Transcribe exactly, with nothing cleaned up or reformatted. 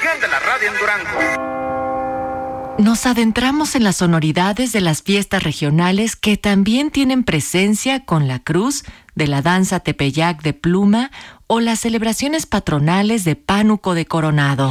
estación de la radio en Durango. Nos adentramos en las sonoridades de las fiestas regionales que también tienen presencia con la cruz de la danza Tepeyac de Pluma o las celebraciones patronales de Pánuco de Coronado.